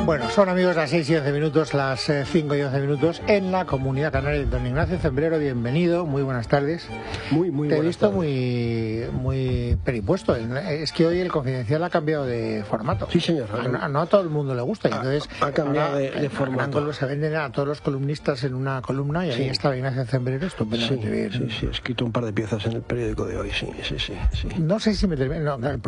Bueno, son amigos las 6 y 11 minutos, las 5 y 11 minutos en la Comunidad Canaria de Don Ignacio Zembrero. Bienvenido, muy buenas tardes. Muy Te he buenas visto tardes. muy peripuesto. Es que hoy el Confidencial ha cambiado de formato. Sí, señor. No a todo el mundo le gusta. Entonces, ha cambiado de formato. Se venden a todos los columnistas en una columna y ahí está Ignacio Zembrero estupendamente bien. Sí, he escrito un par de piezas en el periódico de hoy, sí. No sé si me termino...